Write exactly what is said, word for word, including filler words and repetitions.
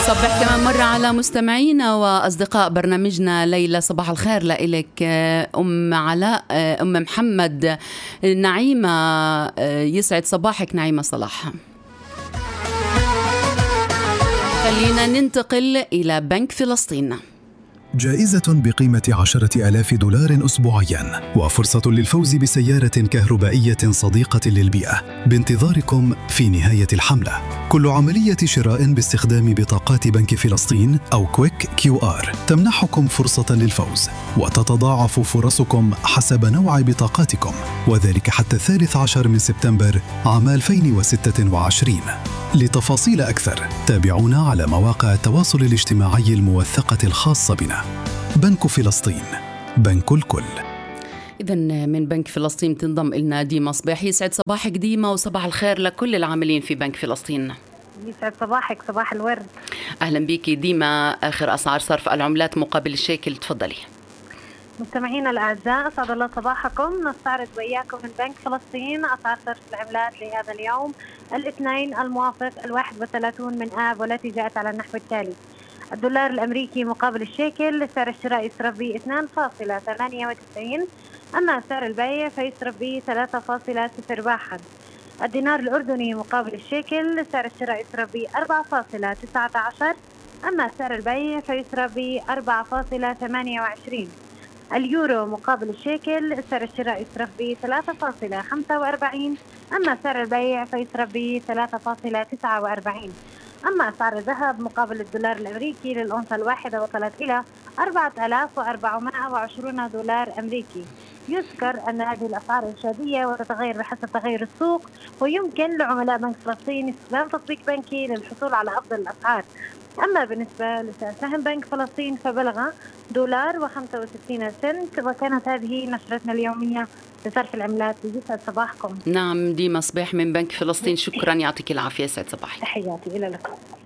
صبح كمان مرة على مستمعينا وأصدقاء برنامجنا. ليلى صباح الخير لإلك أم علاء، أم محمد، نعيمة، يسعد صباحك نعيمة صلاح. خلينا ننتقل إلى بنك فلسطين. جائزة بقيمة عشرة آلاف دولار أسبوعياً وفرصة للفوز بسيارة كهربائية صديقة للبيئة بانتظاركم في نهاية الحملة. كل عملية شراء باستخدام بطاقات بنك فلسطين أو كويك كيو آر تمنحكم فرصة للفوز، وتتضاعف فرصكم حسب نوع بطاقاتكم، وذلك حتى الثالث عشر من سبتمبر عام ألفين وستة وعشرين. لتفاصيل أكثر تابعونا على مواقع التواصل الاجتماعي الموثقة الخاصة بنا. بنك فلسطين، بنك الكل. إذن من بنك فلسطين تنضم إلنا ديما صباح. يسعد صباحك ديما وصباح الخير لكل العاملين في بنك فلسطين. يسعد صباحك، صباح الورد. أهلا بيكي ديما. آخر أسعار صرف العملات مقابل الشيكل، تفضلي. مستمعينا الأعزاء، أسعد الله صباحكم. نستعرض وإياكم من بنك فلسطين أسعار صرف العملات لهذا اليوم الاثنين الموافق الواحد وثلاثون من آب، والتي جاءت على النحو التالي: الدولار الأمريكي مقابل الشيكل سعر الشراء يسرب ب اثنين فاصلة ثمانية وتسعين، أما سعر البيع فيسرب ب ثلاثة فاصلة صفر واحد. الدينار الأردني مقابل الشيكل سعر الشراء يسرب ب أربعة فاصلة تسعة عشر، أما سعر البيع فيسرب ب أربعة فاصلة ثمانية وعشرين. اليورو مقابل الشيكل سعر الشراء يسرب ب ثلاثة فاصلة خمسة وأربعين، أما سعر البيع فيسرب ب ثلاثة فاصلة تسعة وأربعين. أما أسعار الذهب مقابل الدولار الأمريكي للأونصة الواحدة وصلت إلى أربعة آلاف وأربعمائة وعشرين دولار أمريكي. يذكر أن هذه الأسعار إرشادية وتتغير بحسب تغير السوق، ويمكن لعملاء بنك فلسطين استخدام تطبيق بنكي للحصول على أفضل الأسعار. أما بالنسبة لسعر سهم بنك فلسطين فبلغ دولار وخمسة وستين سنت. وكانت هذه نشرتنا اليومية لصرف العملات. يسعد صباحكم. نعم ديما صباح من بنك فلسطين، شكرا، يعطيك العافية، يسعد صباحك. تحياتي إلى لكم.